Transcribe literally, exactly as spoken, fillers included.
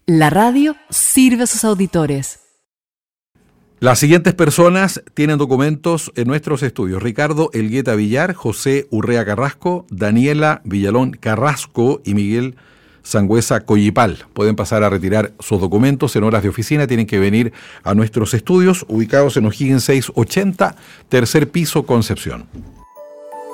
La radio sirve a sus auditores. Las siguientes personas tienen documentos en nuestros estudios: Ricardo Elgueta Villar, José Urrea Carrasco, Daniela Villalón Carrasco y Miguel Sangüesa Collipal. Pueden pasar a retirar sus documentos en horas de oficina. Tienen que venir a nuestros estudios ubicados en O'Higgins seiscientos ochenta, tercer piso, Concepción.